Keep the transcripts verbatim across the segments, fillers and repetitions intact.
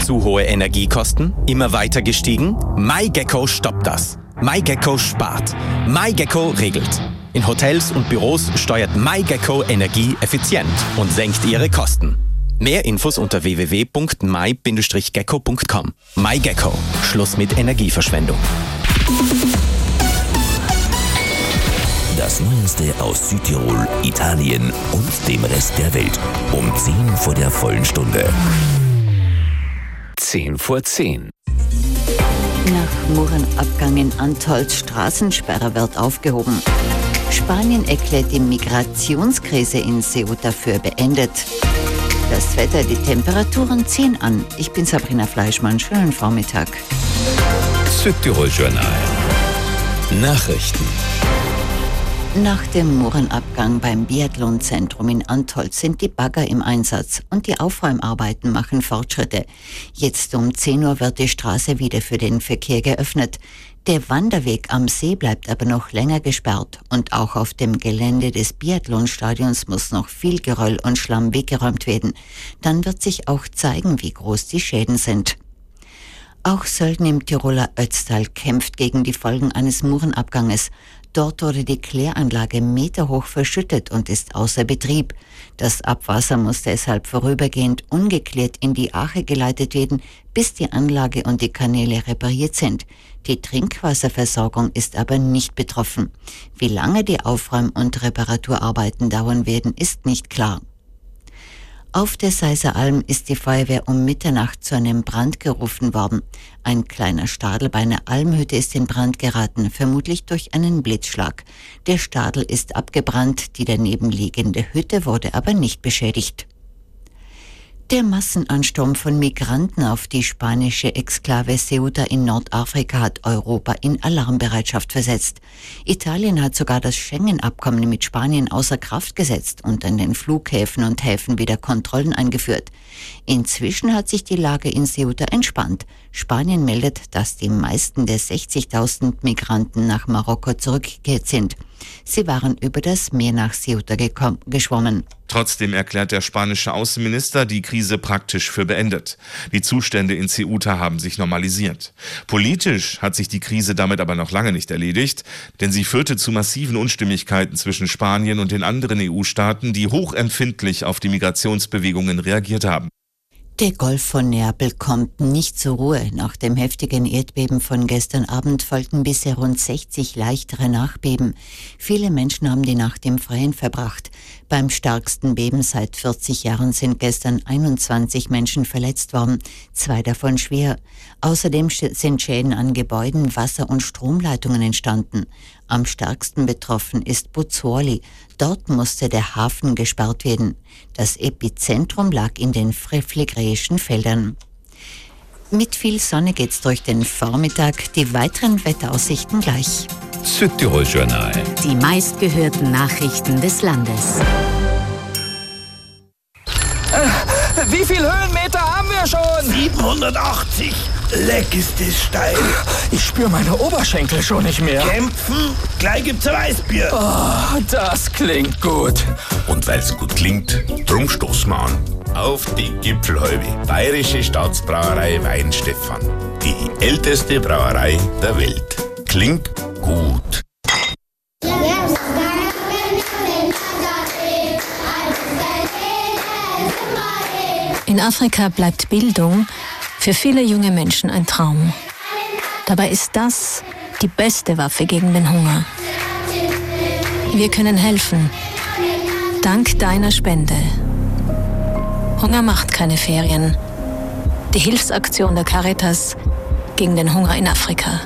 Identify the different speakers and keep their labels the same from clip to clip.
Speaker 1: Zu hohe Energiekosten? Immer weiter gestiegen? MyGecko stoppt das. MyGecko spart. MyGecko regelt. In Hotels und Büros steuert MyGecko Energie effizient und senkt ihre Kosten. Mehr Infos unter w w w punkt my Bindestrich gecko punkt com. MyGecko. Schluss mit Energieverschwendung.
Speaker 2: Das Neueste aus Südtirol, Italien und dem Rest der Welt. Um zehn vor der vollen Stunde.
Speaker 3: zehn vor zehn.
Speaker 4: Nach Murenabgang in Antholz, Straßensperre wird aufgehoben. Spanien erklärt die Migrationskrise in Ceuta für beendet. Das Wetter, die Temperaturen ziehen an. Ich bin Sabrina Fleischmann. Schönen Vormittag.
Speaker 3: Südtirol Journal. Nachrichten.
Speaker 4: Nach dem Murenabgang beim Biathlonzentrum in Antholz sind die Bagger im Einsatz und die Aufräumarbeiten machen Fortschritte. Jetzt um zehn Uhr wird die Straße wieder für den Verkehr geöffnet. Der Wanderweg am See bleibt aber noch länger gesperrt und auch auf dem Gelände des Biathlonstadions muss noch viel Geröll und Schlamm weggeräumt werden. Dann wird sich auch zeigen, wie groß die Schäden sind. Auch Sölden im Tiroler Ötztal kämpft gegen die Folgen eines Murenabganges. Dort wurde die Kläranlage meterhoch verschüttet und ist außer Betrieb. Das Abwasser muss deshalb vorübergehend ungeklärt in die Ache geleitet werden, bis die Anlage und die Kanäle repariert sind. Die Trinkwasserversorgung ist aber nicht betroffen. Wie lange die Aufräum- und Reparaturarbeiten dauern werden, ist nicht klar. Auf der Seiser Alm ist die Feuerwehr um Mitternacht zu einem Brand gerufen worden. Ein kleiner Stadel bei einer Almhütte ist in Brand geraten, vermutlich durch einen Blitzschlag. Der Stadel ist abgebrannt, die daneben liegende Hütte wurde aber nicht beschädigt. Der Massenansturm von Migranten auf die spanische Exklave Ceuta in Nordafrika hat Europa in Alarmbereitschaft versetzt. Italien hat sogar das Schengen-Abkommen mit Spanien außer Kraft gesetzt und an den Flughäfen und Häfen wieder Kontrollen eingeführt. Inzwischen hat sich die Lage in Ceuta entspannt. Spanien meldet, dass die meisten der sechzigtausend Migranten nach Marokko zurückgekehrt sind. Sie waren über das Meer nach Ceuta gekommen, geschwommen.
Speaker 5: Trotzdem erklärt der spanische Außenminister die Krise praktisch für beendet. Die Zustände in Ceuta haben sich normalisiert. Politisch hat sich die Krise damit aber noch lange nicht erledigt, denn sie führte zu massiven Unstimmigkeiten zwischen Spanien und den anderen E U-Staaten, die hochempfindlich auf die Migrationsbewegungen reagiert haben.
Speaker 4: Der Golf von Neapel kommt nicht zur Ruhe. Nach dem heftigen Erdbeben von gestern Abend folgten bisher rund sechzig leichtere Nachbeben. Viele Menschen haben die Nacht im Freien verbracht. Beim stärksten Beben seit vierzig Jahren sind gestern einundzwanzig Menschen verletzt worden, zwei davon schwer. Außerdem sind Schäden an Gebäuden, Wasser- und Stromleitungen entstanden. Am stärksten betroffen ist Pozzuoli. Dort musste der Hafen gesperrt werden. Das Epizentrum lag in den Flegrischen Feldern. Mit viel Sonne geht's durch den Vormittag. Die weiteren Wetteraussichten gleich.
Speaker 3: Südtirol Journal.
Speaker 6: Die meistgehörten Nachrichten des Landes.
Speaker 7: Äh, wie viel Höhenmeter haben wir schon?
Speaker 8: siebenhundertachtzig. Leck ist das steil.
Speaker 7: Ich spüre meine Oberschenkel schon nicht mehr.
Speaker 8: Kämpfen? Gleich gibt's ein Weißbier.
Speaker 7: Oh, das klingt gut.
Speaker 9: Und weil's gut klingt, drum stoßen wir an. Auf die Gipfelhalbe. Bayerische Staatsbrauerei Weinstefan. Die älteste Brauerei der Welt. Klingt gut.
Speaker 10: In Afrika bleibt Bildung für viele junge Menschen ein Traum. Dabei ist das die beste Waffe gegen den Hunger. Wir können helfen. Dank deiner Spende. Hunger macht keine Ferien. Die Hilfsaktion der Caritas gegen den Hunger in Afrika.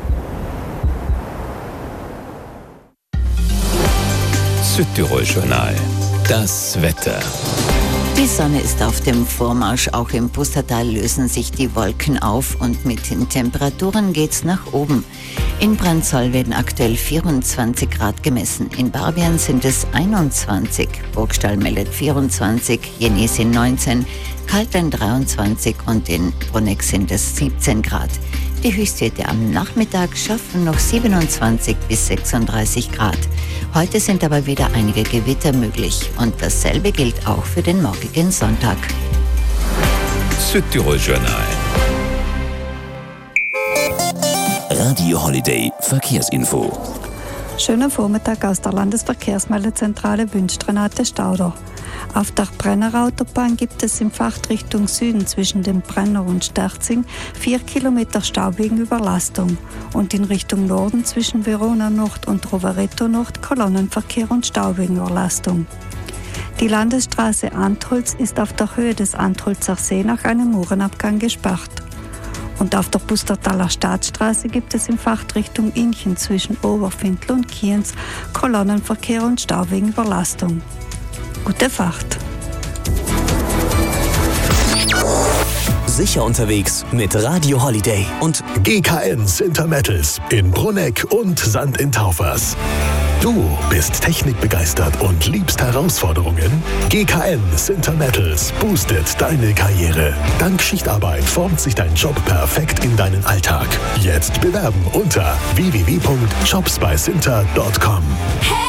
Speaker 3: Südtirol Journal. Das Wetter.
Speaker 4: Die Sonne ist auf dem Vormarsch. Auch im Pustertal lösen sich die Wolken auf und mit den Temperaturen geht's nach oben. In Brandsol werden aktuell vierundzwanzig Grad gemessen. In Barbian sind es einundzwanzig. Burgstall meldet vierundzwanzig, Jenesin neunzehn, Kaltern dreiundzwanzig und in Bruneck sind es siebzehn Grad. Die Höchstwerte am Nachmittag schaffen noch siebenundzwanzig bis sechsunddreißig Grad. Heute sind aber wieder einige Gewitter möglich und dasselbe gilt auch für den morgigen Sonntag.
Speaker 3: Südtirol Journal.
Speaker 2: Radio Holiday Verkehrsinfo.
Speaker 11: Schönen Vormittag aus der Landesverkehrsmeldezentrale wünscht Renate Stauder. Auf der Brenner-Autobahn gibt es in Fahrtrichtung Süden zwischen dem Brenner und Sterzing vier Kilometer Stau wegen Überlastung und in Richtung Norden zwischen Verona Nord und Rovereto Nord Kolonnenverkehr und Stau wegen Überlastung. Die Landesstraße Antholz ist auf der Höhe des Antholzer See nach einem Murenabgang gesperrt. Und auf der Pustertaler Staatsstraße gibt es in Fahrtrichtung Inchen zwischen Oberfindl und Kienz Kolonnenverkehr und Stau wegen Überlastung. Gute Fahrt!
Speaker 12: Sicher unterwegs mit Radio Holiday und
Speaker 13: G K N Sintermettals in Brunegg und Sand in Taufers. Du bist technikbegeistert und liebst Herausforderungen? G K N Sintermettals boostet deine Karriere. Dank Schichtarbeit formt sich dein Job perfekt in deinen Alltag. Jetzt bewerben unter w w w punkt jobs bei sinter punkt com.